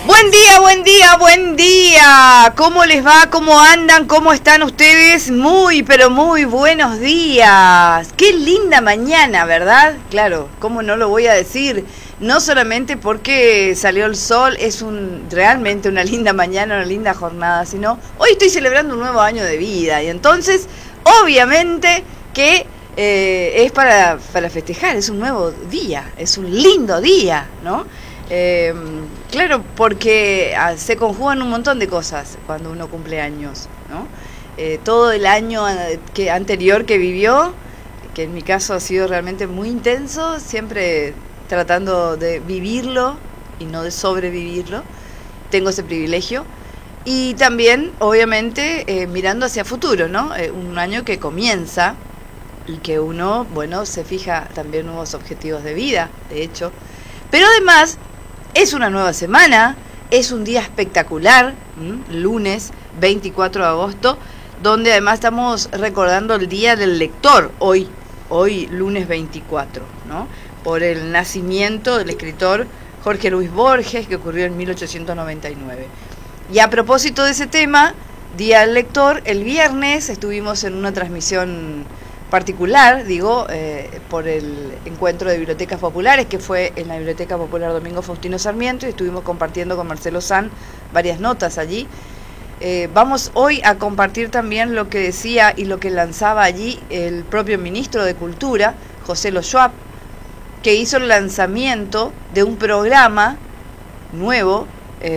Buen día, buen día, buen día. ¿Cómo les va? ¿Cómo andan? ¿Cómo están ustedes? Muy, pero muy buenos días. Qué linda mañana, ¿verdad? Claro, ¿cómo no lo voy a decir? No solamente porque salió el sol, es realmente una linda mañana, una linda jornada, sino hoy estoy celebrando un nuevo año de vida y entonces, obviamente que es para festejar, es un nuevo día, es un lindo día, ¿no? Claro, porque se conjugan un montón de cosas cuando uno cumple años, ¿no? Todo el año anterior que vivió, que en mi caso ha sido realmente muy intenso, siempre tratando de vivirlo y no de sobrevivirlo, tengo ese privilegio, y también, obviamente, mirando hacia futuro, ¿no? Un año que comienza y que uno, bueno, se fija también nuevos objetivos de vida, de hecho, pero además es una nueva semana, es un día espectacular, lunes 24 de agosto, donde además estamos recordando el Día del Lector, hoy lunes 24, ¿no? Por el nacimiento del escritor Jorge Luis Borges, que ocurrió en 1899. Y a propósito de ese tema, Día del Lector, el viernes estuvimos en una transmisión particular, por el encuentro de bibliotecas populares, que fue en la Biblioteca Popular Domingo Faustino Sarmiento, y estuvimos compartiendo con Marcelo San varias notas allí. Vamos hoy a compartir también lo que decía y lo que lanzaba allí el propio ministro de Cultura, José Lo Schwab, que hizo el lanzamiento de un programa nuevo,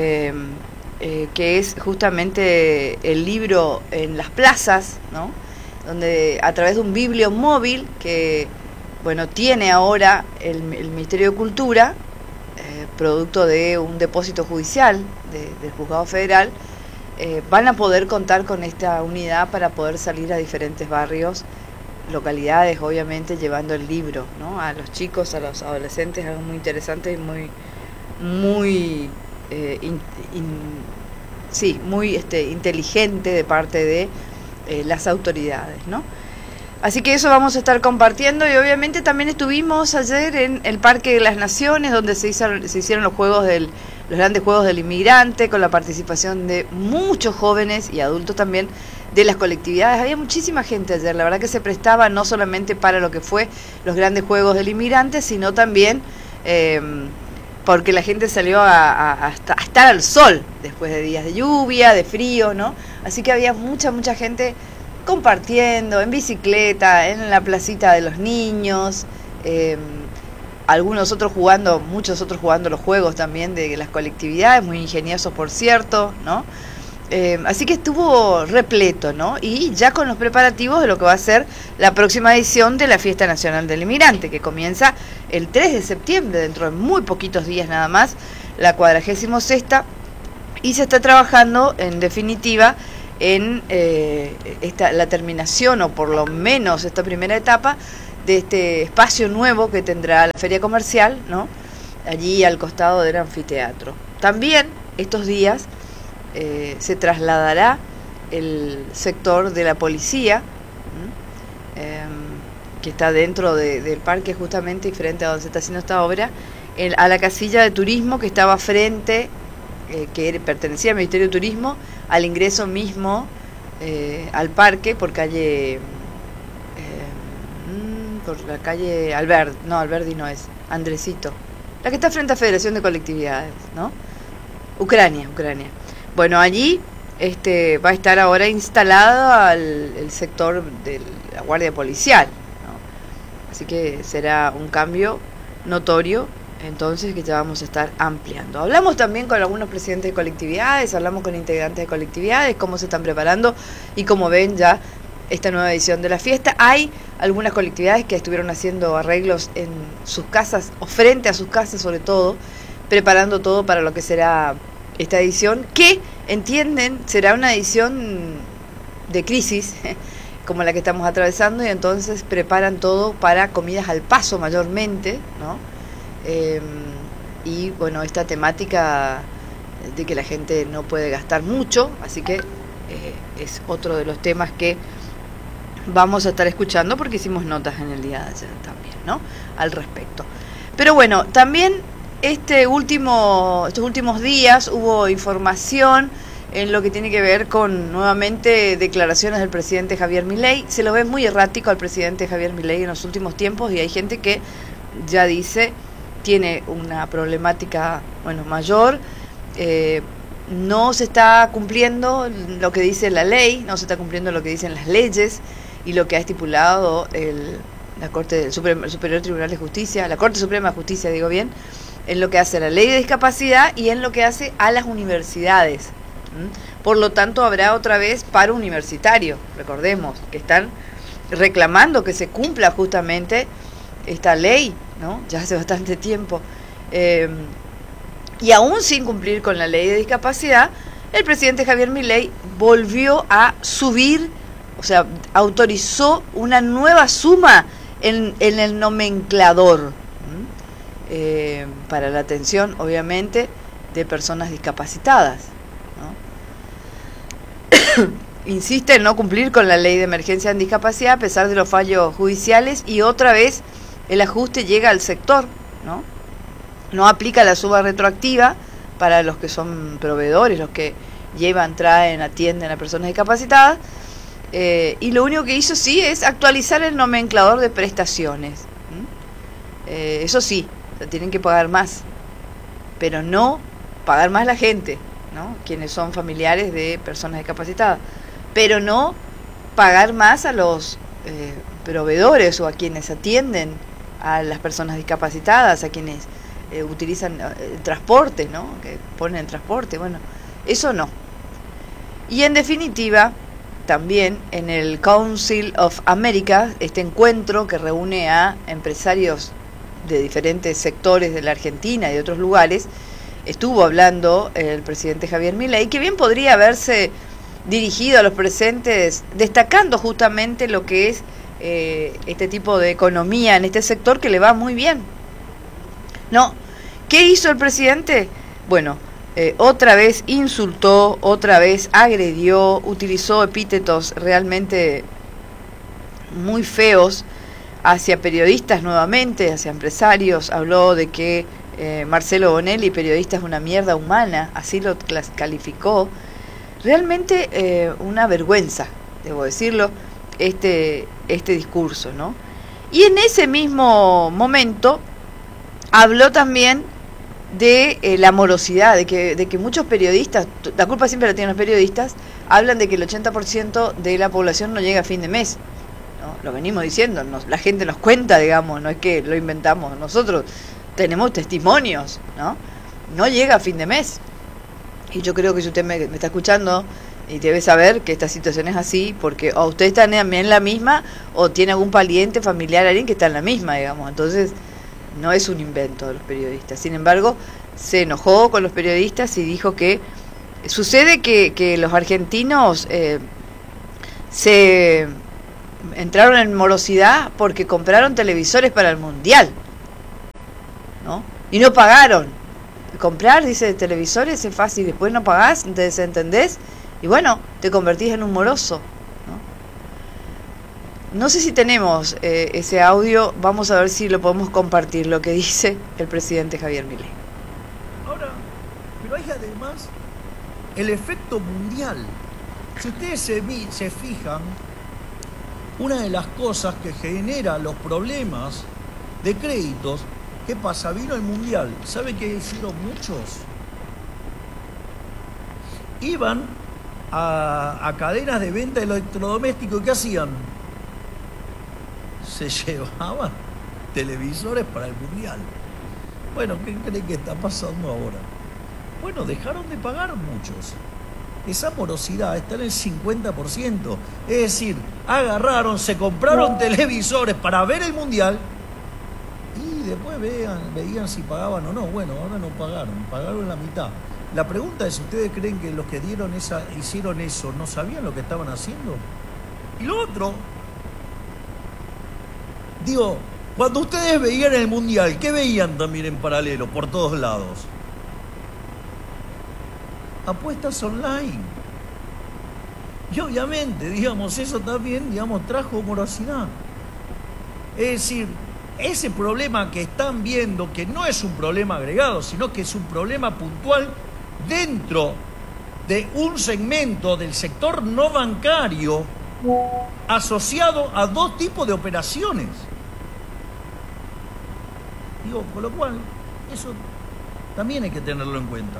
que es justamente el libro en las plazas, ¿no? Donde a través de un bibliomóvil que, bueno, tiene ahora el Ministerio de Cultura, producto de un depósito judicial del Juzgado Federal, van a poder contar con esta unidad para poder salir a diferentes barrios, localidades, obviamente, llevando el libro, ¿no? A los chicos, a los adolescentes, algo muy interesante y muy inteligente de parte de las autoridades, ¿no? Así que eso vamos a estar compartiendo, y obviamente también estuvimos ayer en el Parque de las Naciones, donde se hicieron los grandes juegos del inmigrante, con la participación de muchos jóvenes y adultos también de las colectividades. Había muchísima gente ayer, la verdad que se prestaba no solamente para lo que fue los grandes juegos del inmigrante, sino también porque la gente salió a estar al sol después de días de lluvia, de frío, ¿no? Así que había mucha gente compartiendo, en bicicleta, en la placita de los niños, muchos otros jugando los juegos también de las colectividades, muy ingeniosos por cierto, ¿no? Así que estuvo repleto, ¿no? Y ya con los preparativos de lo que va a ser la próxima edición de la Fiesta Nacional del Inmigrante, que comienza el 3 de septiembre, dentro de muy poquitos días nada más, la 46ª, y se está trabajando en definitiva en la terminación, o por lo menos esta primera etapa, de este espacio nuevo que tendrá la feria comercial, ¿no? Allí al costado del anfiteatro. También estos días se trasladará el sector de la policía, que está dentro del parque justamente, y frente a donde se está haciendo esta obra, a la casilla de turismo que estaba frente, que pertenecía al Ministerio de Turismo, al ingreso mismo al parque por la calle Alberdi no es, Andresito, la que está frente a Federación de Colectividades, ¿no? Ucrania. Bueno, allí va a estar ahora instalado el sector de la Guardia Policial, ¿no? Así que será un cambio notorio, entonces, que ya vamos a estar ampliando. Hablamos también con algunos presidentes de colectividades, hablamos con integrantes de colectividades, cómo se están preparando y cómo ven ya esta nueva edición de la fiesta. Hay algunas colectividades que estuvieron haciendo arreglos en sus casas, o frente a sus casas sobre todo, preparando todo para lo que será esta edición, que entienden será una edición de crisis, como la que estamos atravesando, y entonces preparan todo para comidas al paso mayormente, ¿no? Y bueno, esta temática de que la gente no puede gastar mucho, así que es otro de los temas que vamos a estar escuchando, porque hicimos notas en el día de ayer también, ¿no? Al respecto. Pero bueno, también estos últimos días hubo información en lo que tiene que ver con nuevamente declaraciones del presidente Javier Milei. Se lo ve muy errático al presidente Javier Milei en los últimos tiempos y hay gente que ya dice tiene una problemática mayor. No se está cumpliendo lo que dice la ley, no se está cumpliendo lo que dicen las leyes y lo que ha estipulado la Corte del Superior Tribunal de Justicia, la Corte Suprema de Justicia, digo bien, en lo que hace a la ley de discapacidad y en lo que hace a las universidades. Por lo tanto, habrá otra vez paro universitario. Recordemos que están reclamando que se cumpla justamente esta ley, ¿no? Ya hace bastante tiempo. Y aún sin cumplir con la ley de discapacidad, el presidente Javier Milei volvió a subir, o sea, autorizó una nueva suma en el nomenclador para la atención, obviamente, de personas discapacitadas, ¿no? Insiste en no cumplir con la ley de emergencia en discapacidad a pesar de los fallos judiciales y otra vez el ajuste llega al sector, ¿no? No aplica la suba retroactiva para los que son proveedores, los que llevan, traen, atienden a personas discapacitadas. Y lo único que hizo sí es actualizar el nomenclador de prestaciones. Eso sí, tienen que pagar más, pero no pagar más la gente, ¿no? Quienes son familiares de personas discapacitadas, pero no pagar más a los proveedores o a quienes atienden a las personas discapacitadas, a quienes utilizan el transporte, ¿no? Que ponen el transporte, bueno, eso no. Y en definitiva, también en el Council of America, este encuentro que reúne a empresarios de diferentes sectores de la Argentina y de otros lugares, estuvo hablando el presidente Javier Milei, que bien podría haberse dirigido a los presentes destacando justamente lo que es este tipo de economía en este sector que le va muy bien. No, ¿qué hizo el presidente? Bueno, otra vez insultó, otra vez agredió, utilizó epítetos realmente muy feos hacia periodistas nuevamente, hacia empresarios. Habló de que Marcelo Bonelli, periodista, es una mierda humana, así lo calificó. Realmente una vergüenza, debo decirlo, este discurso, ¿no? Y en ese mismo momento habló también de la morosidad, de que muchos periodistas, la culpa siempre la tienen los periodistas, hablan de que el 80% de la población no llega a fin de mes, ¿no? Lo venimos diciendo, la gente nos cuenta, digamos, no es que lo inventamos nosotros, tenemos testimonios, ¿no? No llega a fin de mes. Y yo creo que si usted me está escuchando y debe saber que esta situación es así, porque o usted está en la misma o tiene algún pariente, familiar, alguien que está en la misma, digamos. Entonces, no es un invento de los periodistas. Sin embargo, se enojó con los periodistas y dijo que sucede que los argentinos se entraron en morosidad porque compraron televisores para el Mundial, ¿no? Y no pagaron. Comprar, dice, televisores es fácil, después no pagás, te desentendés y bueno, te convertís en un moroso, ¿no? No sé si tenemos ese audio, vamos a ver si lo podemos compartir, lo que dice el presidente Javier Milei. Ahora, pero hay además el efecto mundial. Si ustedes se fijan, una de las cosas que genera los problemas de créditos, ¿qué pasa? Vino el mundial. ¿Sabe qué hicieron muchos? Iban a cadenas de venta de electrodomésticos. ¿Qué hacían? Se llevaban televisores para el mundial. Bueno, ¿qué creen que está pasando ahora? Bueno, dejaron de pagar muchos. Esa morosidad está en el 50%. Es decir, agarraron, se compraron televisores para ver el mundial y después veían si pagaban o no. Bueno, ahora no pagaron la mitad. La pregunta es, ¿ustedes creen que los que hicieron eso no sabían lo que estaban haciendo? Y lo otro, digo, cuando ustedes veían el mundial, ¿qué veían también en paralelo por todos lados? Apuestas online. Y obviamente, digamos, eso también, digamos, trajo morosidad. Es decir, ese problema que están viendo, que no es un problema agregado, sino que es un problema puntual dentro de un segmento del sector no bancario asociado a dos tipos de operaciones. Digo, con lo cual, eso también hay que tenerlo en cuenta.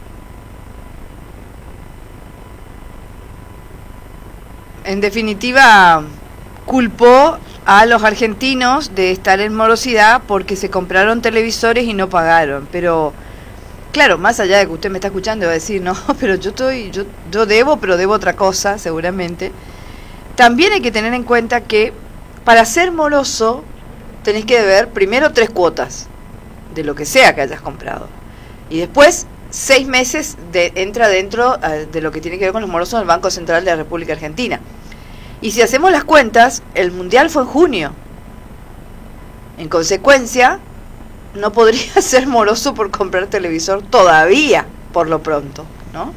En definitiva, culpó a los argentinos de estar en morosidad porque se compraron televisores y no pagaron. Pero, claro, más allá de que usted me está escuchando y va a decir, no, pero yo debo, pero debo otra cosa, seguramente. También hay que tener en cuenta que para ser moroso tenés que deber primero 3 cuotas de lo que sea que hayas comprado. Y después 6 meses entra dentro de lo que tiene que ver con los morosos del Banco Central de la República Argentina. Y si hacemos las cuentas, el Mundial fue en junio. En consecuencia, no podría ser moroso por comprar televisor todavía, por lo pronto, ¿no?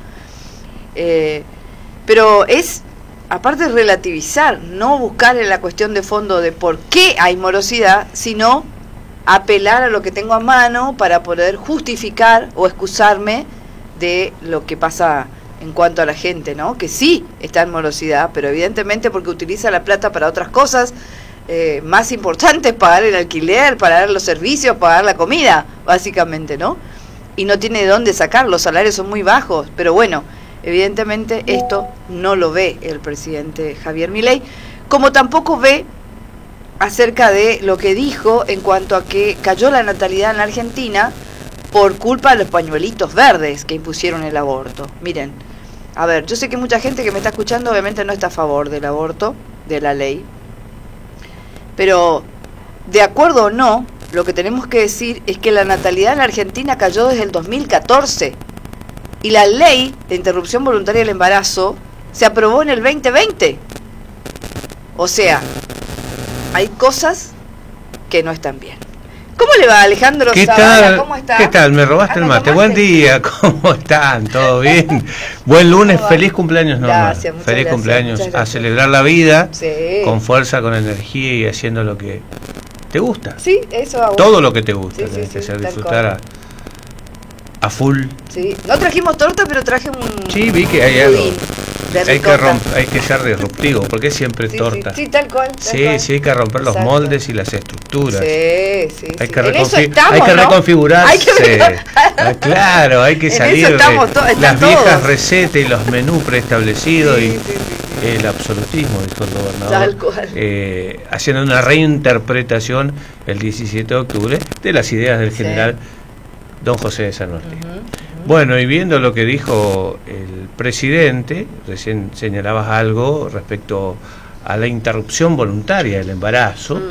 Pero es, aparte de relativizar, no buscar en la cuestión de fondo de por qué hay morosidad, sino apelar a lo que tengo a mano para poder justificar o excusarme de lo que pasa en cuanto a la gente, ¿no? Que sí está en morosidad, pero evidentemente porque utiliza la plata para otras cosas más importantes, pagar el alquiler, pagar los servicios, pagar la comida, básicamente, ¿no? Y no tiene de dónde sacar, los salarios son muy bajos, pero bueno, evidentemente esto no lo ve el presidente Javier Milei, como tampoco ve acerca de lo que dijo en cuanto a que cayó la natalidad en la Argentina por culpa de los pañuelitos verdes que impusieron el aborto. Miren, a ver, yo sé que mucha gente que me está escuchando obviamente no está a favor del aborto, de la ley, pero de acuerdo o no, lo que tenemos que decir es que la natalidad en la Argentina cayó desde el 2014 y la ley de interrupción voluntaria del embarazo se aprobó en el 2020. O sea, hay cosas que no están bien. ¿Cómo le va, Alejandro Zavala? ¿Cómo está? ¿Qué tal? Me robaste el mate. Buen día, ¿cómo están? ¿Todo bien? Buen lunes, feliz cumpleaños, Norma. Gracias, muchas feliz gracias, cumpleaños. muchas A gracias. celebrar la vida, Sí. con fuerza, con energía y haciendo lo que te gusta. Sí, eso hago. Todo lo que te gusta, Sí, tenés sí, que sí, hacer tal disfrutar a full. Sí, no trajimos torta, pero traje un... Sí, vi que hay algo. budín de Hay ricota. hay que ser disruptivo, porque siempre Sí, torta. Sí, tal cual. Tal Sí, cual. sí, hay que romper los Exacto. moldes y las estructuras. Sí, sí, Hay sí. que, En eso estamos, hay que ¿no? reconfigurarse. Hay que- Ah, claro, hay que En salir eso estamos de están las viejas todos. recetas y los menús preestablecidos Sí, y sí, sí, el absolutismo, dijo el gobernador. Tal cual. Haciendo una reinterpretación el 17 de octubre de las ideas del Sí. general don José de San Martín. Ujú, ujú. Bueno, y viendo lo que dijo el presidente, recién señalabas algo respecto a la interrupción voluntaria del embarazo, Ujú.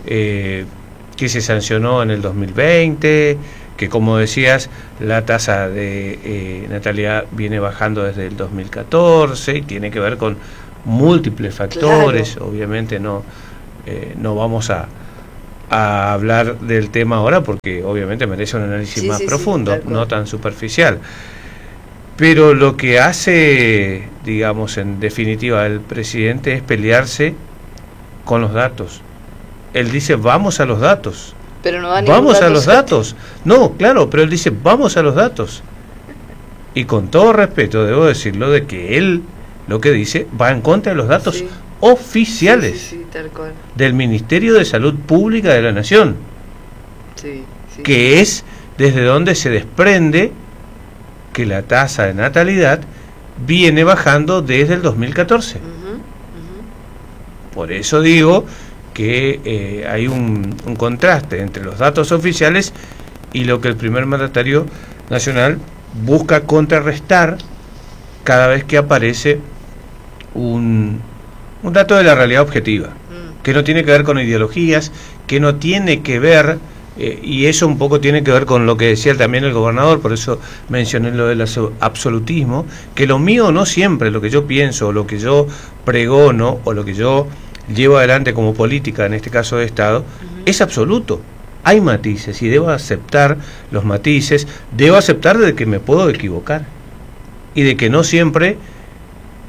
que se sancionó en el 2020, que como decías, la tasa de natalidad viene bajando desde el 2014 y tiene que ver con múltiples factores. Claro. Obviamente no vamos a hablar del tema ahora porque obviamente merece un análisis Sí, más sí, sí, profundo, tal cual. no tan superficial. Pero lo que hace, digamos, en definitiva el presidente es pelearse con los datos. Él dice, vamos a los datos. Pero no da ningún Vamos a dato los suelto. datos. No, claro, pero él dice, vamos a los datos. Y con todo respeto, debo decirlo, de que él lo que dice va en contra de los datos Sí. oficiales Sí, sí, sí, tal cual. del Ministerio de Salud Pública de la Nación, Sí, sí. que es desde donde se desprende que la tasa de natalidad viene bajando desde el 2014. Ujú, ujú. Por eso digo que hay un contraste entre los datos oficiales y lo que el primer mandatario nacional busca contrarrestar cada vez que aparece un dato de la realidad objetiva, que no tiene que ver con ideologías, que no tiene que ver, y eso un poco tiene que ver con lo que decía también el gobernador, por eso mencioné lo del absolutismo, que lo mío no siempre, lo que yo pienso, o lo que yo pregono, o lo que yo llevo adelante como política, en este caso de Estado, es absoluto. Hay matices y debo aceptar los matices, debo aceptar de que me puedo equivocar y de que no siempre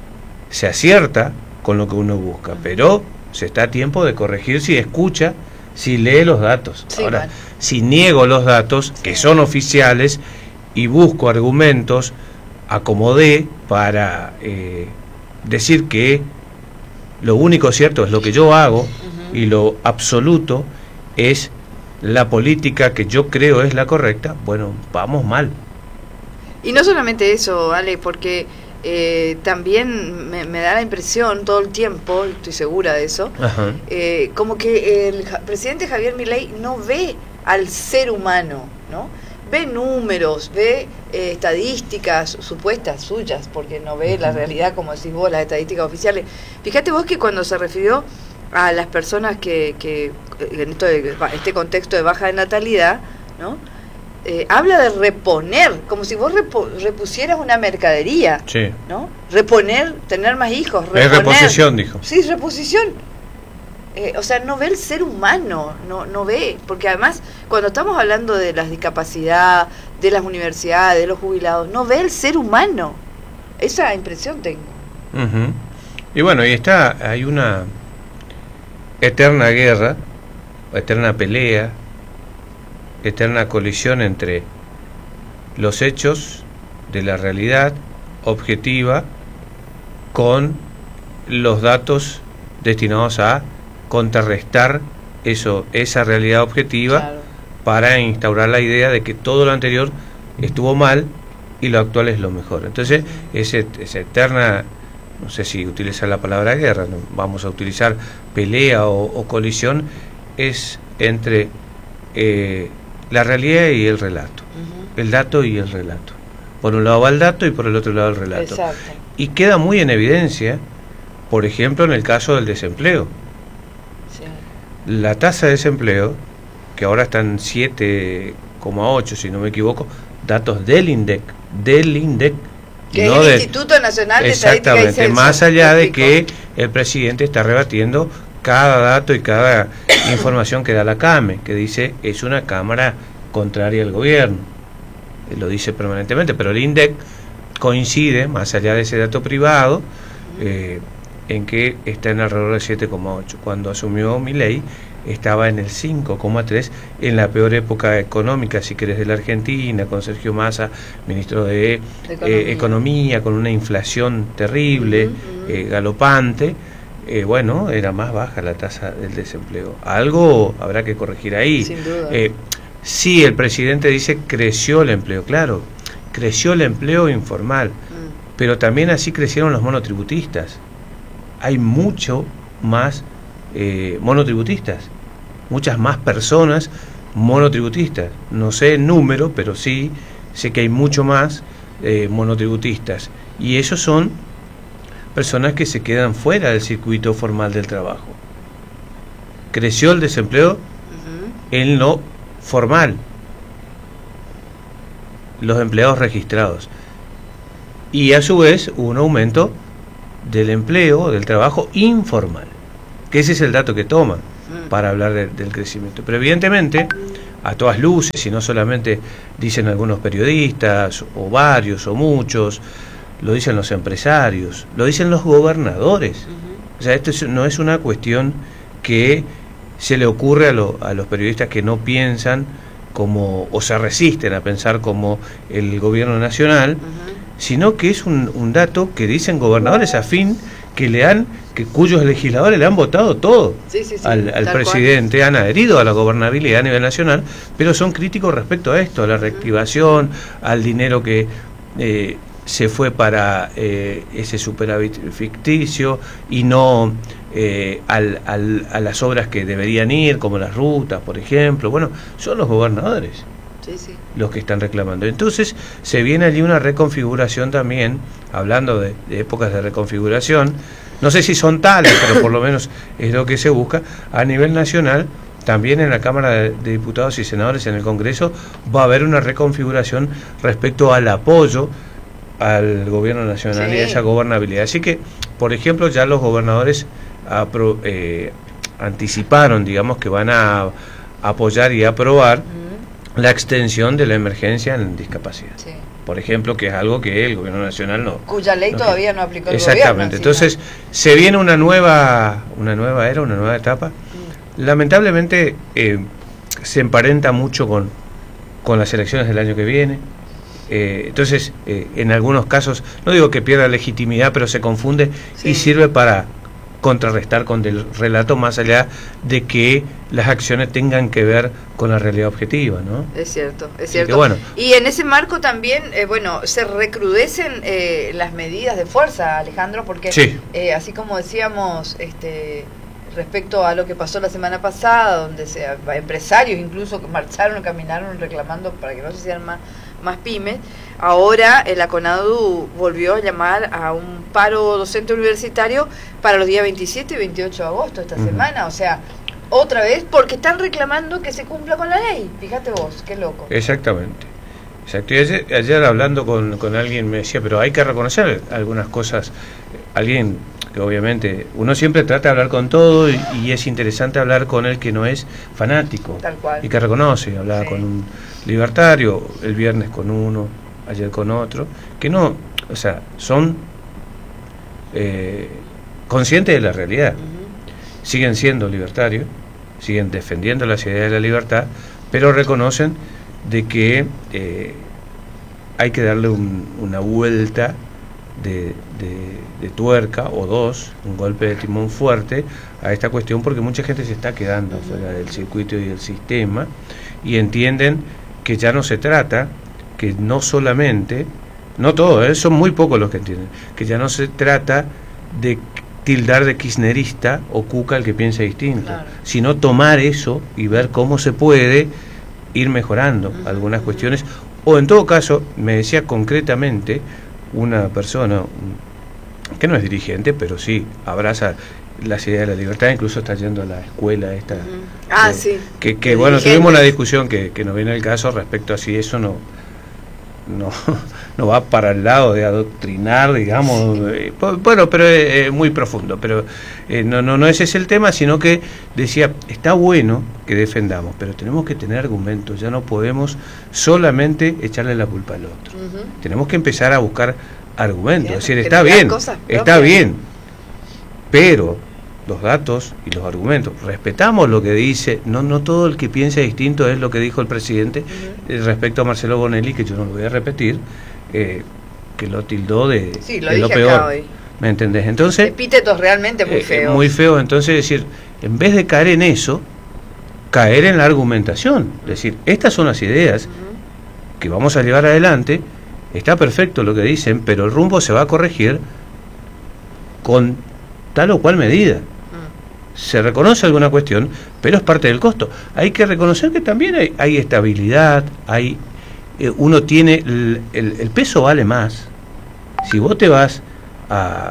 se acierta con lo que uno busca, pero se está a tiempo de corregir si escucha si lee los datos. Sí, Ahora, bueno. si niego los datos, que son oficiales, y busco argumentos, acomodé para decir que lo único cierto es lo que yo hago, y lo absoluto es la política que yo creo es la correcta, bueno, vamos mal. Y no solamente eso, Ale, porque también me da la impresión todo el tiempo, estoy segura de eso, Ajá. como que el presidente Javier Milei no ve al ser humano, ¿no? Ve números, ve estadísticas supuestas suyas, porque no ve la realidad, como decís vos, las estadísticas oficiales. Fíjate vos que cuando se refirió a las personas que en este contexto de baja de natalidad, ¿no? Habla de reponer, como si vos repusieras una mercadería, Sí. ¿no? Reponer, tener más hijos, reponer. Es reposición, dijo. Sí, reposición. O sea, no ve el ser humano, no ve, porque además cuando estamos hablando de la discapacidad, de las universidades, de los jubilados, no ve el ser humano. Esa impresión tengo. Ujú. Y bueno, hay una eterna guerra, eterna pelea, eterna colisión entre los hechos de la realidad objetiva con los datos destinados a contrarrestar esa realidad objetiva, Claro. para instaurar la idea de que todo lo anterior estuvo mal y lo actual es lo mejor. Entonces, esa eterna, no sé si utilizar la palabra guerra, ¿no? Vamos a utilizar pelea o colisión, es entre la realidad y el relato, el dato y el relato. Por un lado va el dato y por el otro lado el relato. Exacto. Y queda muy en evidencia, por ejemplo, en el caso del desempleo. Sí. La tasa de desempleo, que ahora está en 7,8, si no me equivoco, datos del INDEC, Que no es el de, Instituto Nacional de Estadística y exactamente, Censo. más allá de Explico. que el presidente está rebatiendo cada dato y cada información que da la CAME, que dice es una cámara contraria al gobierno, lo dice permanentemente, pero el INDEC coincide, más allá de ese dato privado, en que está en alrededor del 7,8. Cuando asumió Milei estaba en el 5,3, en la peor época económica, si querés, de la Argentina, con Sergio Massa, ministro de Economía, con una inflación terrible, galopante. Bueno, era más baja la tasa del desempleo. Algo habrá que corregir ahí. Sin duda. Sí, el presidente dice creció el empleo, claro, creció el empleo informal, pero también así crecieron los monotributistas. Hay mucho más monotributistas, muchas más personas monotributistas. No sé el número, pero sí sé que hay mucho más monotributistas. Y esos son personas que se quedan fuera del circuito formal del trabajo. Creció el desempleo en lo formal, los empleados registrados. Y a su vez hubo un aumento del empleo, del trabajo informal, que ese es el dato que toman para hablar del crecimiento. Pero evidentemente, a todas luces, y no solamente dicen algunos periodistas, o varios, o muchos, lo dicen los empresarios, lo dicen los gobernadores. O sea, esto no es una cuestión que se le ocurre a los periodistas que no piensan como, o se resisten a pensar como el gobierno nacional, sino que es un dato que dicen gobernadores afín cuyos legisladores le han votado todo al presidente, han adherido a la gobernabilidad a nivel nacional, pero son críticos respecto a esto, a la reactivación, al dinero que se fue para ese superávit ficticio y no a las obras que deberían ir, como las rutas, por ejemplo. Bueno, son los gobernadores los que están reclamando. Entonces se viene allí una reconfiguración también, hablando de épocas de reconfiguración, no sé si son tales, pero por lo menos es lo que se busca a nivel nacional. También en la Cámara de Diputados y Senadores, en el Congreso, va a haber una reconfiguración respecto al apoyo al gobierno nacional y a esa gobernabilidad. Así que, por ejemplo, ya los gobernadores anticiparon, digamos, que van a apoyar y aprobar la extensión de la emergencia en discapacidad. Por ejemplo, que es algo que el gobierno nacional no... Cuya ley todavía no aplicó el exactamente. gobierno. Entonces, se viene una nueva era, una nueva etapa, lamentablemente se emparenta mucho con las elecciones del año que viene. Entonces, en algunos casos, no digo que pierda legitimidad, pero se confunde y sirve para contrarrestar con el relato, más allá de que las acciones tengan que ver con la realidad objetiva, ¿no? Es cierto, es Así cierto. que, bueno. Y en ese marco también, se recrudecen las medidas de fuerza, Alejandro, porque así como decíamos, respecto a lo que pasó la semana pasada, donde empresarios incluso que marcharon, caminaron reclamando para que no se hicieran más pymes, ahora la CONADU volvió a llamar a un paro docente universitario para los días 27 y 28 de agosto esta semana, o sea, otra vez, porque están reclamando que se cumpla con la ley. Fíjate vos, qué loco. Exactamente. Exacto. Y ayer hablando con alguien me decía, pero hay que reconocer algunas cosas. Alguien que obviamente, uno siempre trata de hablar con todo y es interesante hablar con el que no es fanático. Tal cual. Y que reconoce. Hablaba con un libertario, el viernes con uno, ayer con otro, que no, o sea, son conscientes de la realidad. Siguen siendo libertarios, siguen defendiendo las ideas de la libertad, pero reconocen de que hay que darle una vuelta de tuerca o dos, un golpe de timón fuerte a esta cuestión, porque mucha gente se está quedando fuera del circuito y del sistema, y entienden que ya no se trata, que no solamente, no todos, son muy pocos los que entienden, que ya no se trata de tildar de kirchnerista o cuca el que piensa distinto, sino tomar eso y ver cómo se puede ir mejorando algunas cuestiones, o en todo caso, me decía concretamente una persona que no es dirigente, pero sí abraza las ideas de la libertad, incluso está yendo a la escuela esta, que bueno, tuvimos una discusión que no viene el caso respecto a si eso no va para el lado de adoctrinar, digamos, bueno, pero es muy profundo, pero no ese es el tema, sino que decía, está bueno que defendamos, pero tenemos que tener argumentos, ya no podemos solamente echarle la culpa al otro, tenemos que empezar a buscar argumentos, es decir, está bien, pero los datos y los argumentos, respetamos lo que dice, no todo el que piensa distinto es lo que dijo el presidente respecto a Marcelo Bonelli, que yo no lo voy a repetir, que lo tildó de lo peor, ¿me entendés? Entonces, epítetos realmente muy feos. Muy feo, entonces decir, en vez de caer en eso, caer en la argumentación, decir, estas son las ideas que vamos a llevar adelante, está perfecto lo que dicen, pero el rumbo se va a corregir con tal o cual medida. Se reconoce alguna cuestión, pero es parte del costo. Hay que reconocer que también hay estabilidad, uno tiene, el peso vale más. Si vos te vas a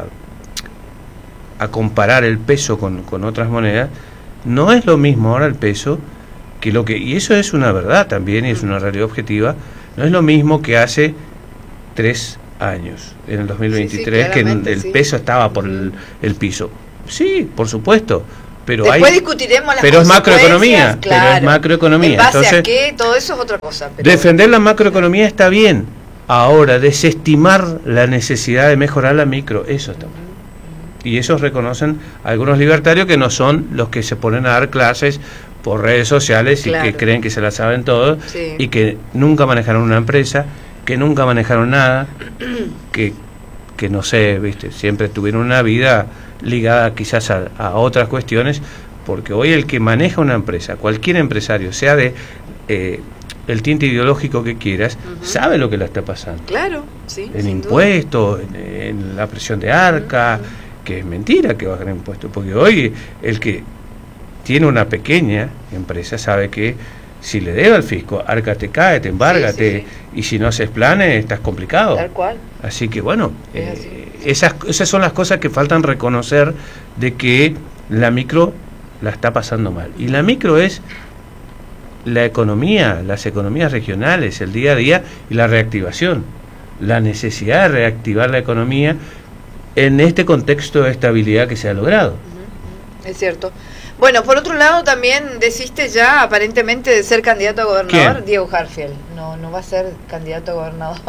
comparar el peso con otras monedas, no es lo mismo ahora el peso que y eso es una verdad también y es una realidad objetiva, no es lo mismo que hace 3 años, en el 2023, que el peso estaba por el piso. Sí, por supuesto, pero después discutiremos las es macroeconomía, pero es macroeconomía. ¿En base entonces, a qué? Todo eso es otra cosa. Pero defender la macroeconomía está bien. Ahora, desestimar la necesidad de mejorar la micro, eso está mal. Y eso reconocen algunos libertarios que no son los que se ponen a dar clases por redes sociales y que creen que se la saben todo y que nunca manejaron una empresa, que nunca manejaron nada, que no sé, viste, siempre tuvieron una vida ligada quizás a otras cuestiones, porque hoy el que maneja una empresa, cualquier empresario, sea de el tinte ideológico que quieras, sabe lo que la está pasando. Claro, sí. En impuestos, en la presión de Arca, que es mentira que bajen impuestos, porque hoy el que tiene una pequeña empresa sabe que si le debe al fisco, Arca te cae, te embarga, y si no haces planes, estás complicado. Tal cual. Así que bueno, esas son las cosas que faltan reconocer, de que la micro la está pasando mal. Y la micro es la economía, las economías regionales, el día a día y la reactivación. La necesidad de reactivar la economía en este contexto de estabilidad que se ha logrado. Es cierto. Bueno, por otro lado también desiste ya aparentemente de ser candidato a gobernador. ¿Quién? Diego Hartfield. No va a ser candidato a gobernador.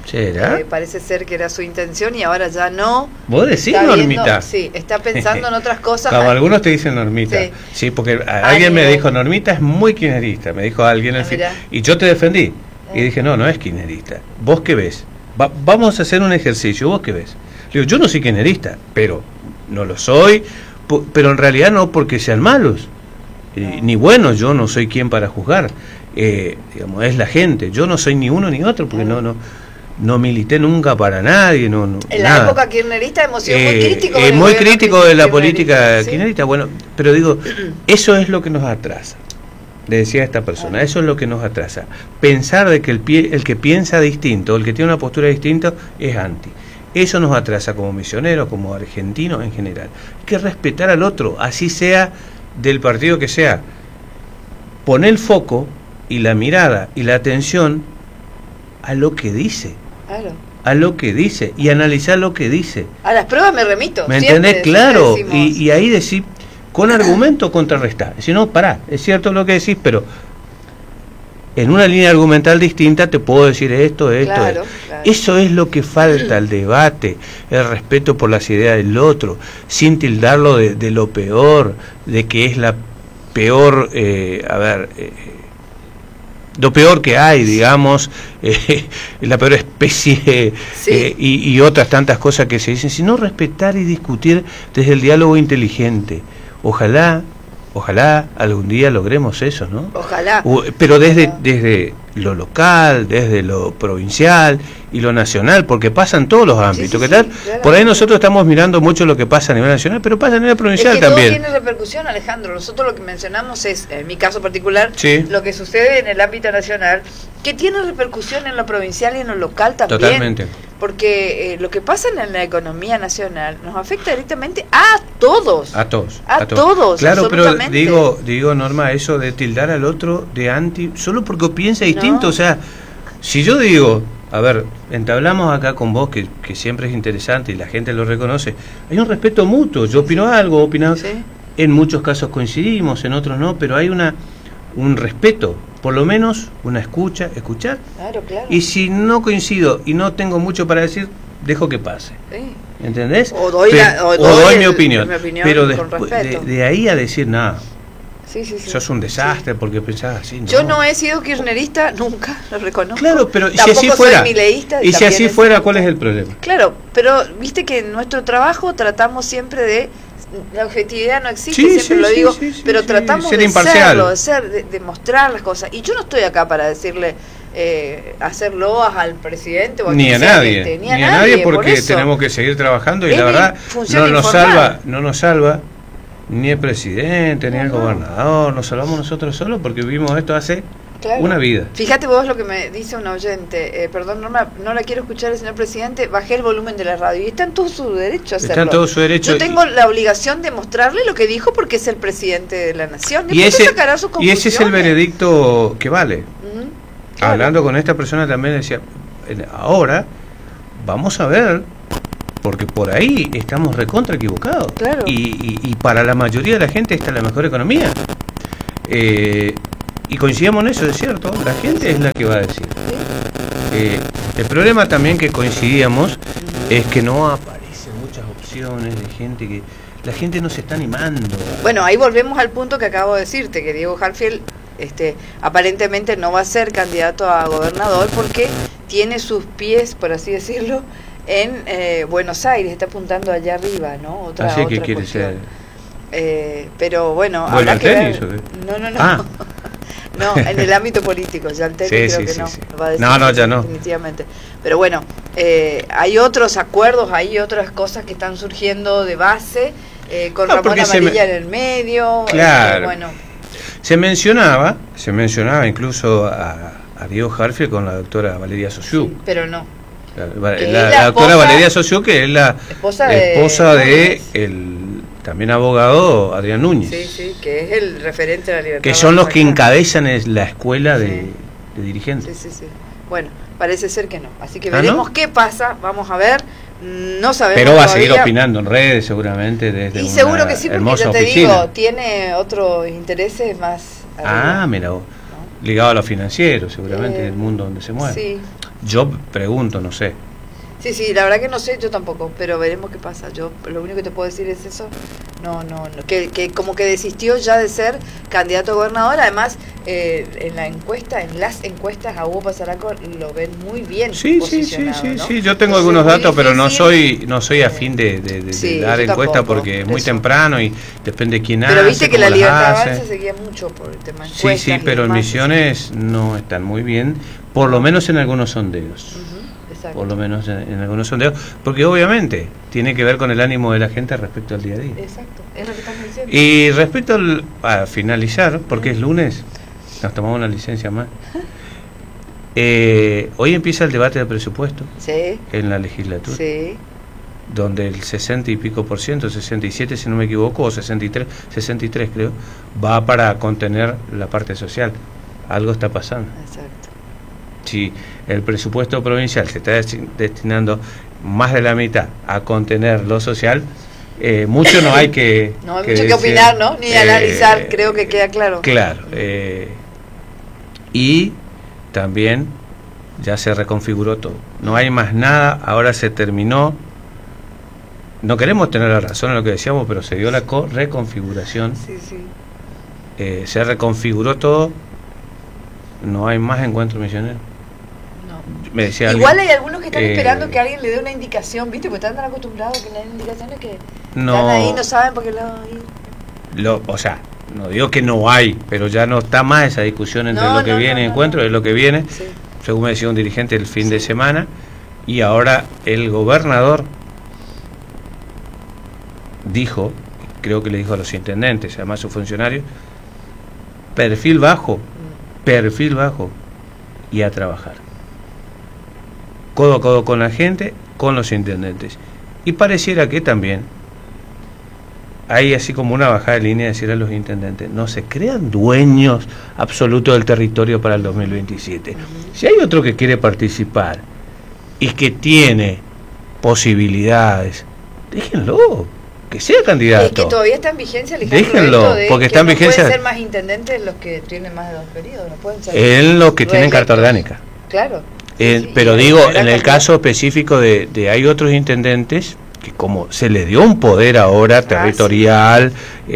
¿Será? Parece ser que era su intención y ahora ya no. ¿Vos decís, Está Normita? viendo, sí, está pensando en otras cosas. Como algunos te dicen Normita. Sí. Sí, porque alguien me dijo, Normita es muy kirchnerista. Me dijo alguien al fin. Y yo te defendí. Y dije, no es kirchnerista. ¿Vos qué ves? Vamos a hacer un ejercicio. ¿Vos qué ves? Le digo, yo no soy kirchnerista, pero no lo soy. Pero en realidad no porque sean malos. Ni buenos, yo no soy quien para juzgar. Digamos, es la gente. Yo no soy ni uno ni otro, porque no milité nunca para nadie. En la época kirchnerista hemos sido muy críticos. Muy crítico de la política kirchnerista. Bueno, pero digo, eso es lo que nos atrasa. Le decía a esta persona, eso es lo que nos atrasa. Pensar de que el que piensa distinto, el que tiene una postura distinta, es anti. Eso nos atrasa como misioneros, como argentinos en general. Hay que respetar al otro, así sea del partido que sea. Poner el foco y la mirada y la atención a lo que dice. Claro. A lo que dice y analizar lo que dice. A las pruebas me remito. ¿Me entendés? Claro. Y ahí decir, con argumento contrarrestar. Si no, pará, es cierto lo que decís, pero en una línea argumental distinta te puedo decir esto. Claro. Eso es lo que falta, el debate, el respeto por las ideas del otro, sin tildarlo de lo peor, de que es la peor, lo peor que hay, digamos, la peor especie, sí. Y otras tantas cosas que se dicen, sino respetar y discutir desde el diálogo inteligente. Ojalá algún día logremos eso, ¿no? Ojalá. Pero desde lo local, desde lo provincial y lo nacional, porque pasa en todos los ámbitos. Sí, ¿Qué tal? claro. Por ahí nosotros estamos mirando mucho lo que pasa a nivel nacional, pero pasa a nivel provincial es que también. Todo tiene repercusión, Alejandro. Nosotros lo que mencionamos es, en mi caso particular, sí, lo que sucede en el ámbito nacional, que tiene repercusión en lo provincial y en lo local también. Totalmente. Porque lo que pasa en la economía nacional nos afecta directamente a todos. A todos. Claro, pero digo, Norma, eso de tildar al otro de anti, solo porque piensa distinto. No. O sea, si yo digo, a ver, entablamos acá con vos, que siempre es interesante y la gente lo reconoce, hay un respeto mutuo. Yo opino algo, opinás. Sí. En muchos casos coincidimos, en otros no, pero hay un respeto, por lo menos una escuchar. Claro. Y si no coincido y no tengo mucho para decir, dejo que pase. Sí. ¿Entendés? O doy mi opinión. Pero de ahí a decir nada. Sí. Sos un desastre porque pensás así. Yo no he sido kirchnerista nunca, lo reconozco. Claro, pero tampoco si así fuera, soy mileísta, y si así fuera, ¿cuál es el problema? Claro, pero viste que en nuestro trabajo tratamos siempre de, la objetividad no existe, siempre lo digo, pero tratamos ser de imparcial. serlo, de mostrar las cosas. Y yo no estoy acá para decirle, hacer loas al presidente o ni a nadie, porque tenemos que seguir trabajando y la verdad no nos salva ni el presidente, ni el gobernador, nos salvamos nosotros solos porque vivimos esto hace una vida. Fíjate vos lo que me dice un oyente, perdón Norma, no la quiero escuchar el señor presidente, bajé el volumen de la radio y está en todo su derecho a hacerlo. Está en todo su derecho. Yo tengo la obligación de mostrarle lo que dijo porque es el presidente de la nación. Y ese es el veredicto que vale. Claro. Hablando con esta persona también decía, ahora vamos a ver, porque por ahí estamos recontra equivocados. Claro. Y para la mayoría de la gente esta es la mejor economía. Y coincidimos en eso, es cierto, la gente es la que va a decir. El problema también que coincidíamos es que no aparecen muchas opciones de gente que... La gente no se está animando. Bueno, ahí volvemos al punto que acabo de decirte, que Diego Hartfield aparentemente no va a ser candidato a gobernador porque tiene sus pies, por así decirlo, en Buenos Aires, está apuntando allá arriba, ¿no? Otra ¿qué quiere ser? Pero bueno, ¿Vuelve al tenis? No. No, en el ámbito político, ya el tenis creo que no. Sí. Va a decir no, ya no. Definitivamente. Pero bueno, hay otros acuerdos, hay otras cosas que están surgiendo de base, con Ramón Amarilla en el medio. Claro. Bueno. Se mencionaba incluso a Diego Hartfield con la doctora Valeria Sossiuk. Sí, pero no. La doctora Valeria Sossiuk, que es la esposa de el también abogado Adrián Núñez. Sí, que es el referente de la libertad. Que son los que encabezan la escuela de dirigentes. Sí. Bueno, parece ser que no. Así que veremos qué pasa, vamos a ver. No sabemos. Pero va a seguir opinando en redes seguramente desde y seguro que sí, porque ya te oficina. digo, tiene otros intereses más arriba. Mira vos. Ligado a lo financiero, seguramente, del mundo donde se mueve. Sí. Yo pregunto, no sé. Sí, la verdad que no sé, yo tampoco, pero veremos qué pasa. Yo lo único que te puedo decir es eso. No, que como que desistió ya de ser candidato a gobernador. Además, en las encuestas a Hugo Pasaraco lo ven muy bien posicionado, ¿no? Sí, yo tengo algunos datos, pero no soy afín de dar encuestas porque es muy temprano y depende de quién hace. Pero viste que la Libertad Avanza seguía mucho por el tema de encuestas. Sí, pero en Misiones no están muy bien, por lo menos en algunos sondeos. Por lo menos en algunos sondeos, porque obviamente tiene que ver con el ánimo de la gente respecto al día a día. Exacto, es lo que estamos diciendo. Y respecto a finalizar, porque es lunes, nos tomamos una licencia más. Hoy empieza el debate del presupuesto en la legislatura, donde el 60 y pico por ciento, 67 si no me equivoco, o 63 creo, va para contener la parte social. Algo está pasando. Exacto. Si el presupuesto provincial se está destinando más de la mitad a contener lo social, mucho no hay que no hay mucho que opinar, ¿no? Ni analizar, creo que queda claro. Claro. Y también ya se reconfiguró todo. No hay más nada, ahora se terminó. No queremos tener la razón en lo que decíamos, pero se dio la reconfiguración. Se reconfiguró todo. No hay más encuentro misionero. Me decía igual hay algunos que están esperando que alguien le dé una indicación, ¿viste? Porque están tan acostumbrados que le den indicaciones que están ahí, no saben por qué o sea, no digo que no hay, pero ya no está más esa discusión entre lo que viene encuentro, es lo que viene, según me decía un dirigente el fin de semana, y ahora el gobernador dijo, creo que le dijo a los intendentes, además a sus funcionarios, perfil bajo y a trabajar. Codo a codo con la gente, con los intendentes. Y pareciera que también hay así como una bajada de línea de decir a los intendentes, no se crean dueños absolutos del territorio para el 2027. Si hay otro que quiere participar y que tiene posibilidades, déjenlo, que sea candidato. Es que todavía está en vigencia, déjenlo, porque está en vigencia. Pueden ser más intendentes los que tienen más de 2 periodos, no pueden ser. En los que tienen carta orgánica. Claro. Pero digo, en el caso específico de hay otros intendentes que como se le dio un poder ahora territorial,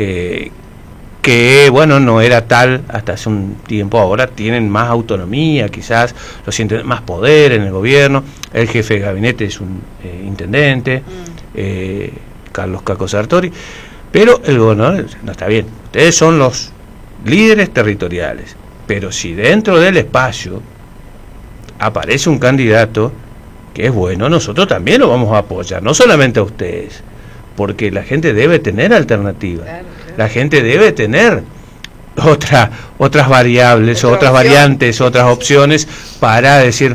que bueno, no era tal hasta hace un tiempo, ahora tienen más autonomía, quizás los intendentes, más poder en el gobierno, el jefe de gabinete es un intendente, Carlos Caco Sartori, pero el gobernador no está bien, ustedes son los líderes territoriales, pero si dentro del espacio aparece un candidato que es bueno, nosotros también lo vamos a apoyar, no solamente a ustedes, porque la gente debe tener alternativas, la gente debe tener otras variables, otras variantes, otras opciones para decir,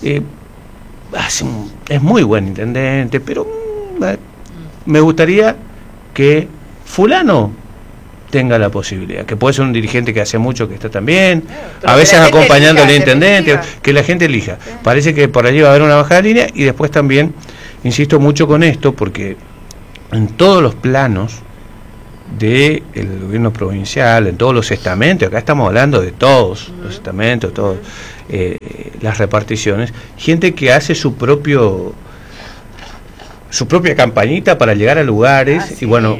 es muy buen intendente, pero me gustaría que fulano tenga la posibilidad, que puede ser un dirigente que hace mucho que está también, a veces acompañando al intendente, que la gente elija. Parece que por allí va a haber una bajada de línea y después también, insisto mucho con esto, porque en todos los planos del gobierno provincial, en todos los estamentos, acá estamos hablando de todos los estamentos, todas las reparticiones, gente que hace su propia campañita para llegar a lugares, y bueno,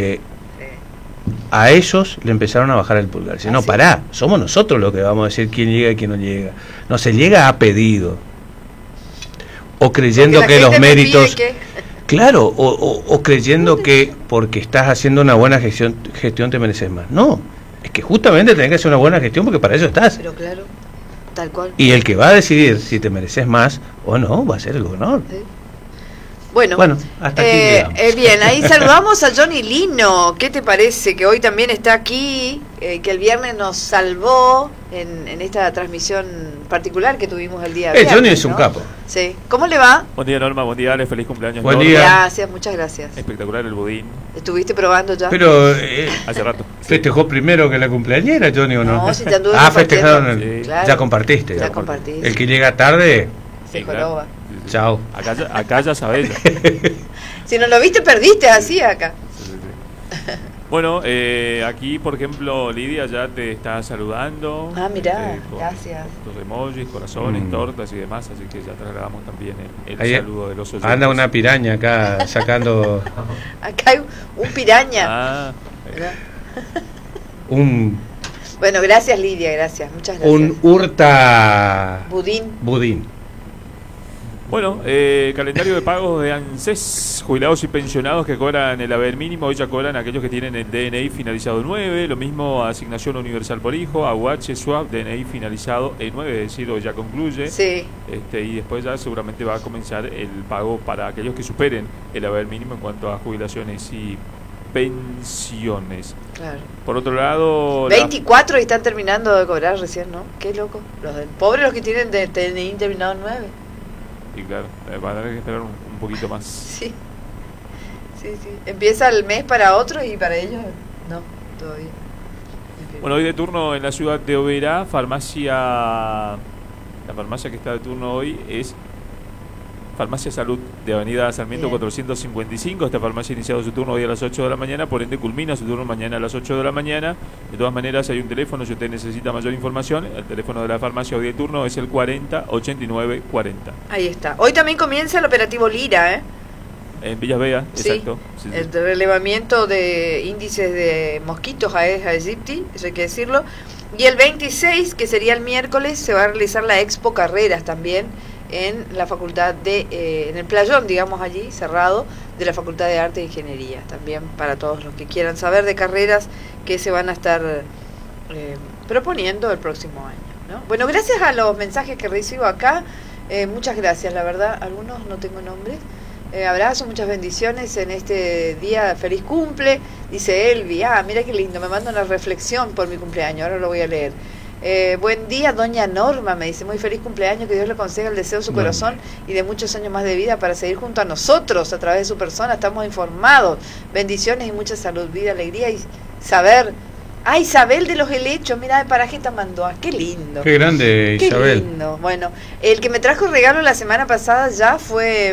a ellos le empezaron a bajar el pulgar. Dice, no, pará, somos nosotros los que vamos a decir quién llega y quién no llega. No se llega a pedido. O creyendo que los méritos... Claro, o creyendo que porque estás haciendo una buena gestión te mereces más. No, es que justamente tenés que hacer una buena gestión porque para eso estás. Pero claro, tal cual. Y el que va a decidir si te mereces más o no va a ser el gobernador. Sí. Bueno, hasta aquí bien, ahí saludamos a Johnny Lino. ¿Qué te parece que hoy también está aquí? Que el viernes nos salvó en esta transmisión particular que tuvimos el día viernes. Johnny es un capo. Sí. ¿Cómo le va? Buen día, Norma. Buen día, Ale. Feliz cumpleaños. Buen día. Gracias, muchas gracias. Espectacular el budín. ¿Estuviste probando ya? Pero hace rato. ¿Festejó primero que la cumpleañera, Johnny, o no? No, si te anduve festejaron. Sí. Claro. Ya compartiste. Ya compartiste. El que llega tarde... Se joroba. Chao. Acá ya sabés. Si no lo viste, perdiste así acá. Sí. Bueno, aquí, por ejemplo, Lidia ya te está saludando. Ah, mirá, con gracias. Tus emojis, corazones, tortas y demás, así que ya trasladamos también el Ahí saludo de los oyentes. anda una piraña acá sacando Acá hay un piraña. Ah, ¿Verdad? un Bueno, gracias Lidia, gracias, muchas gracias. un hurta Budín. Bueno, calendario de pagos de ANSES, jubilados y pensionados que cobran el haber mínimo, hoy ya cobran aquellos que tienen el DNI finalizado en 9, lo mismo asignación universal por hijo, AUH, SWAP, DNI finalizado en 9, es decir, hoy ya concluye. Sí. Y después ya seguramente va a comenzar el pago para aquellos que superen el haber mínimo en cuanto a jubilaciones y pensiones. Claro. Por otro lado... 24 y están terminando de cobrar recién, ¿no? Qué loco. Los del pobre, los que tienen de DNI terminado en 9. Y claro, van a tener que esperar un poquito más. Sí. Sí, sí. Empieza el mes para otros y para ellos no, todavía. Bueno, hoy de turno en la ciudad de Oberá, la farmacia que está de turno hoy es Farmacia Salud de Avenida Sarmiento. Bien. 455. Esta farmacia ha iniciado su turno hoy a las 8 de la mañana, por ende culmina su turno mañana a las 8 de la mañana. De todas maneras, hay un teléfono si usted necesita mayor información. El teléfono de la farmacia hoy de turno es el 40 89 40. Ahí está. Hoy también comienza el operativo Lira, ¿eh? En Villas Vega, sí, exacto. Sí, el relevamiento de índices de mosquitos Aedes aegypti, eso hay que decirlo. Y el 26, que sería el miércoles, se va a realizar la Expo Carreras también en la facultad en el playón, digamos allí, cerrado, de la Facultad de Arte e Ingeniería, también para todos los que quieran saber de carreras que se van a estar proponiendo el próximo año, ¿no? Bueno, gracias a los mensajes que recibo acá, muchas gracias, la verdad, algunos no tengo nombres. Abrazo, muchas bendiciones en este día, feliz cumple, dice Elvi. Mira qué lindo, me manda una reflexión por mi cumpleaños, ahora lo voy a leer. Buen día, doña Norma, me dice, muy feliz cumpleaños, que Dios le conceda el deseo de su corazón y de muchos años más de vida para seguir junto a nosotros a través de su persona. Estamos informados, bendiciones y mucha salud, vida, alegría y saber. Isabel de los helechos, mira, de Parajeta mandó, qué lindo. Qué grande, qué Isabel. Lindo. Bueno, el que me trajo el regalo la semana pasada ya fue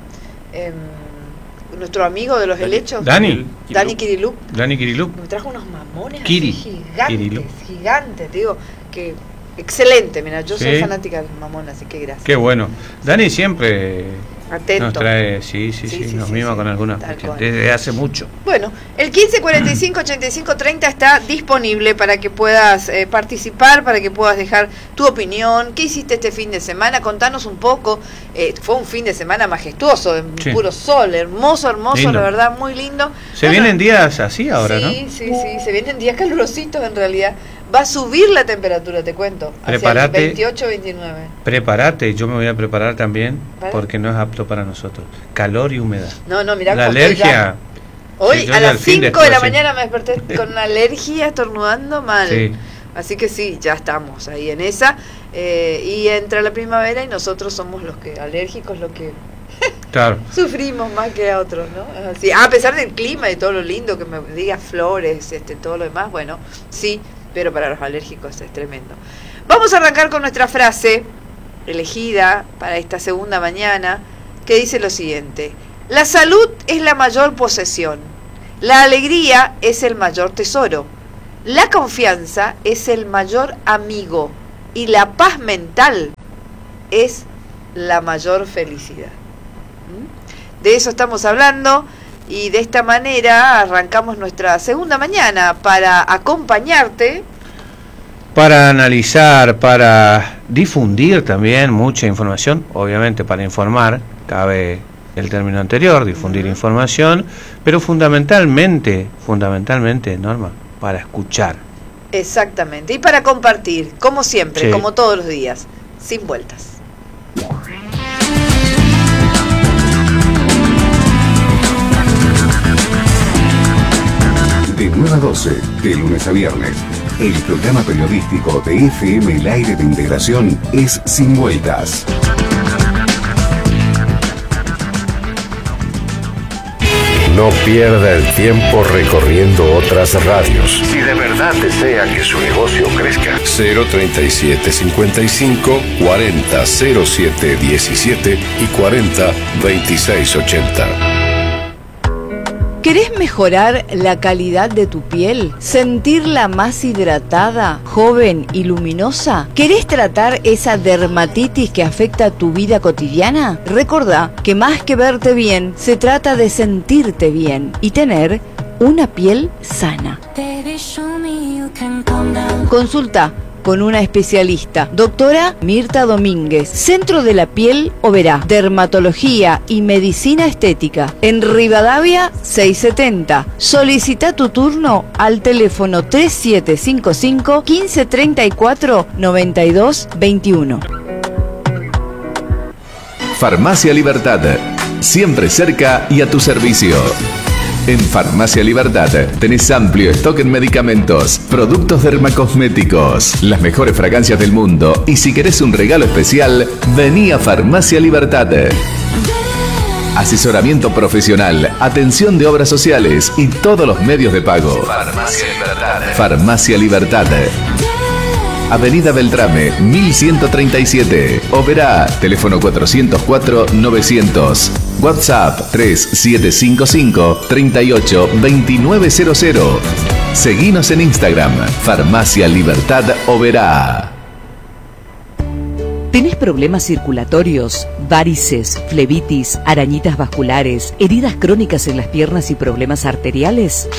nuestro amigo de los helechos, Dani Kirilup. Me trajo unos mamones gigantes, gigantes, te digo, que excelente, mira, yo soy fanática del mamón, así que gracias. Qué bueno. Dani siempre atento. Nos trae, nos mima con algunas cuestiones, desde hace mucho. Bueno, el 1545-8530 está disponible para que puedas participar, para que puedas dejar tu opinión. ¿Qué hiciste este fin de semana? Contanos un poco. Fue un fin de semana majestuoso, en puro sol, hermoso, lindo. La verdad, muy lindo. Se vienen días así ahora, ¿no? Sí, se vienen días calurositos en realidad. Va a subir la temperatura, te cuento. Prepárate. 28, 29. Prepárate, yo me voy a preparar también, ¿vale? Porque no es apto para nosotros. Calor y humedad. No, mirá. La alergia. Hoy a las 5 de la mañana me desperté con una alergia, estornudando mal. Sí. Así que sí, ya estamos ahí en esa. Y entra la primavera y nosotros somos los que alérgicos, los que claro. sufrimos más que a otros, ¿no? Así, a pesar del clima y todo lo lindo que me digas, flores, todo lo demás, bueno, sí. Pero para los alérgicos es tremendo. Vamos a arrancar con nuestra frase elegida para esta segunda mañana, que dice lo siguiente: la salud es la mayor posesión, la alegría es el mayor tesoro, la confianza es el mayor amigo y la paz mental es la mayor felicidad. De eso estamos hablando. Y de esta manera arrancamos nuestra segunda mañana para acompañarte. Para analizar, para difundir también mucha información, obviamente para informar, cabe el término anterior, difundir información, pero fundamentalmente, Norma, para escuchar. Exactamente, y para compartir, como siempre, como todos los días, sin vueltas. De 9 a 12, de lunes a viernes, el programa periodístico de FM El Aire de Integración es Sin Vueltas. No pierda el tiempo recorriendo otras radios. Si de verdad desea que su negocio crezca. 037 55 40 07 17 y 40 26 80. ¿Querés mejorar la calidad de tu piel? ¿Sentirla más hidratada, joven y luminosa? ¿Querés tratar esa dermatitis que afecta tu vida cotidiana? Recordá que más que verte bien, se trata de sentirte bien y tener una piel sana. Consulta con una especialista, doctora Mirta Domínguez, Centro de la Piel Oberá, Dermatología y Medicina Estética, en Rivadavia 670. Solicita tu turno al teléfono 3755 1534 9221. Farmacia Libertad, siempre cerca y a tu servicio. En Farmacia Libertad tenés amplio stock en medicamentos, productos dermacosméticos, las mejores fragancias del mundo y si querés un regalo especial, vení a Farmacia Libertad. Asesoramiento profesional, atención de obras sociales y todos los medios de pago. Farmacia Libertad. Farmacia Libertad. Avenida Beltrame, 1137. Oberá, teléfono 404-900. WhatsApp 3755-382900. Seguinos en Instagram, Farmacia Libertad Oberá. ¿Tenés problemas circulatorios, varices, flebitis, arañitas vasculares, heridas crónicas en las piernas y problemas arteriales?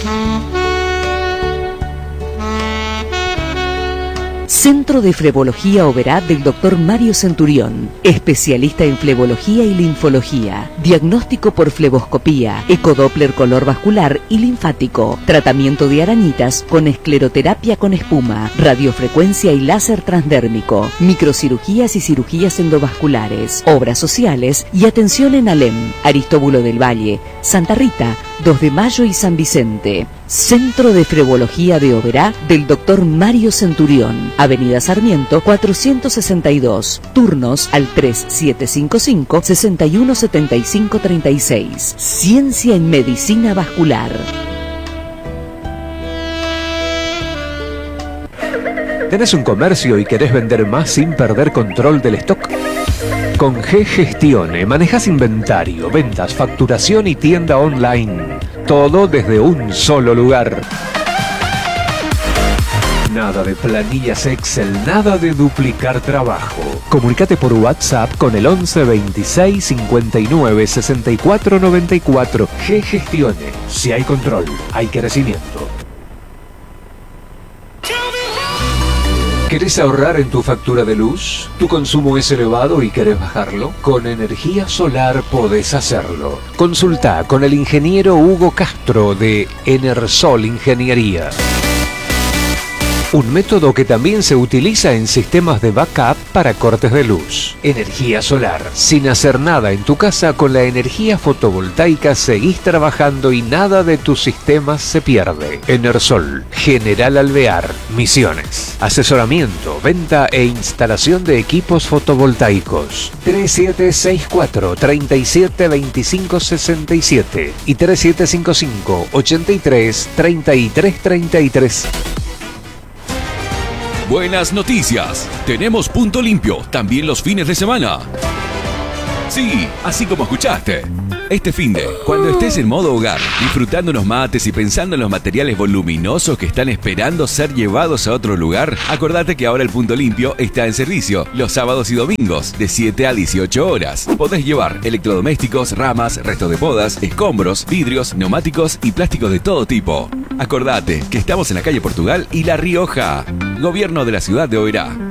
Centro de Flebología Oberá del Dr. Mario Centurión, especialista en flebología y linfología, diagnóstico por fleboscopía, ecodoppler color vascular y linfático, tratamiento de arañitas con escleroterapia con espuma, radiofrecuencia y láser transdérmico, microcirugías y cirugías endovasculares, obras sociales y atención en Alem, Aristóbulo del Valle, Santa Rita, 2 de Mayo y San Vicente. Centro de Flebología de Oberá del Dr. Mario Centurión, Avenida Sarmiento 462, turnos al 3755-617536. Ciencia en Medicina Vascular. ¿Tenés un comercio y querés vender más sin perder control del stock? Con G-Gestione manejás inventario, ventas, facturación y tienda online. Todo desde un solo lugar. Nada de planillas Excel, nada de duplicar trabajo. Comunicate por WhatsApp con el 11 26 59 64 94. G-Gestione. Si hay control, hay crecimiento. ¿Querés ahorrar en tu factura de luz? ¿Tu consumo es elevado y querés bajarlo? Con energía solar podés hacerlo. Consulta con el ingeniero Hugo Castro de Enersol Ingeniería. Un método que también se utiliza en sistemas de backup para cortes de luz. Energía solar. Sin hacer nada en tu casa, con la energía fotovoltaica seguís trabajando y nada de tus sistemas se pierde. Enersol, General Alvear, Misiones. Asesoramiento, venta e instalación de equipos fotovoltaicos. 3764 37 25 67 y 3755 83 33 33. Buenas noticias. Tenemos punto limpio también los fines de semana. Sí, así como escuchaste. Este finde, cuando estés en modo hogar, disfrutando unos mates y pensando en los materiales voluminosos que están esperando ser llevados a otro lugar, acordate que ahora el punto limpio está en servicio los sábados y domingos de 7 a 18 horas. Podés llevar electrodomésticos, ramas, restos de podas, escombros, vidrios, neumáticos y plásticos de todo tipo. Acordate que estamos en la calle Portugal y La Rioja. Gobierno de la ciudad de Oberá.